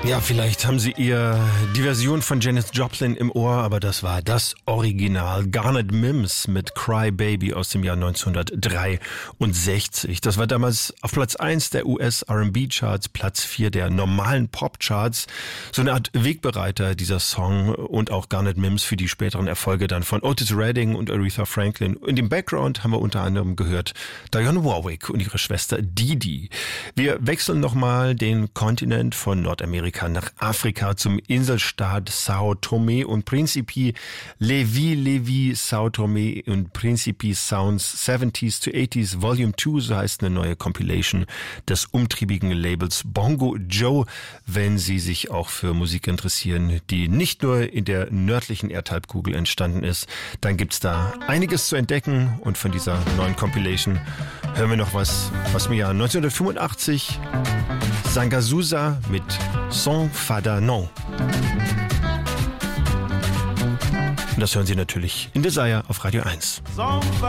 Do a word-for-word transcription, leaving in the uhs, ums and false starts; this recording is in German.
Ja, vielleicht haben Sie ihr die Version von Janis Joplin im Ohr, aber das war das Original. Garnet Mims mit Cry Baby aus dem Jahr neunzehnhundertdreiundsechzig. Das war damals auf Platz eins der U S R and B Charts, Platz vier der normalen Pop-Charts. So eine Art Wegbereiter, dieser Song, und auch Garnet Mims für die späteren Erfolge dann von Otis Redding und Aretha Franklin. In dem Background haben wir unter anderem gehört Dionne Warwick und ihre Schwester Didi. Wir wechseln nochmal den Kontinent von Nordamerika nach Afrika zum Inselstaat Sao Tome und Principe. Levi Levi Sao Tome und Principe Sounds seventies to eighties Volume two, so heißt eine neue Compilation des umtriebigen Labels Bongo Joe, wenn Sie sich auch für Musik interessieren, die nicht nur in der nördlichen Erdhalbkugel entstanden ist, dann gibt's da einiges zu entdecken, und von dieser neuen Compilation hören wir noch was aus dem Jahr neunzehnhundertfünfundachtzig. Sangazusa mit Son Fada Non. Und das hören Sie natürlich in Desire auf Radio eins.